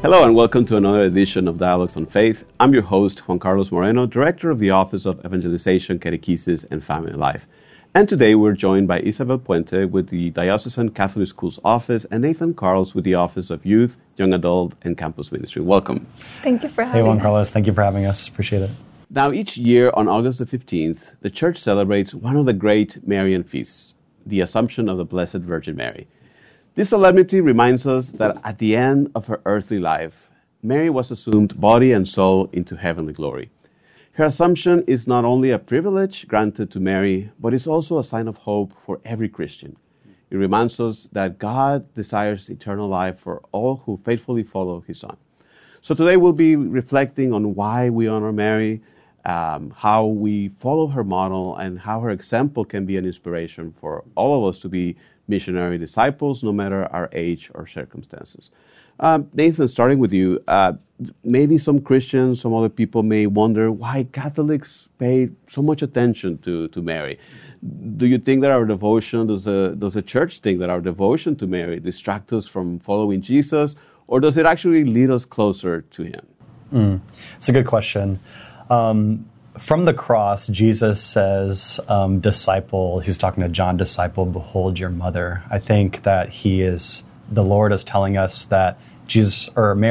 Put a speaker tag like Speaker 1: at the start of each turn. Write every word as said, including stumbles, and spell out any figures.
Speaker 1: Hello and welcome to another edition of Dialogues on Faith. I'm your host, Juan Carlos Moreno, Director of the Office of Evangelization, Catechesis, and Family Life. And today we're joined by Isabel Puente with the Diocesan Catholic Schools Office and Nathan Carls with the Office of Youth, Young Adult, and Campus Ministry. Welcome.
Speaker 2: Thank you for having us.
Speaker 3: Hey, Juan Carlos. Thank you for having us. Appreciate it.
Speaker 1: Now, each year on August the fifteenth, the Church celebrates one of the great Marian feasts, the Assumption of the Blessed Virgin Mary. This solemnity reminds us that at the end of her earthly life, Mary was assumed body and soul into heavenly glory. Her assumption is not only a privilege granted to Mary, but is also a sign of hope for every Christian. It reminds us that God desires eternal life for all who faithfully follow His Son. So today we'll be reflecting on why we honor Mary, um, how we follow her model, and how her example can be an inspiration for all of us to be missionary disciples, no matter our age or circumstances. Um, Nathan, starting with you, uh, maybe some Christians, some other people may wonder why Catholics pay so much attention to, to Mary. Do you think that our devotion, does the, does the Church think that our devotion to Mary distracts us from following Jesus, or does it actually lead us closer to Him?
Speaker 3: Mm, it's a good question. Um, From the cross, Jesus says, um, disciple, he's talking to John, disciple, behold your mother. I think that he is, the Lord is telling us that Jesus, or Mary,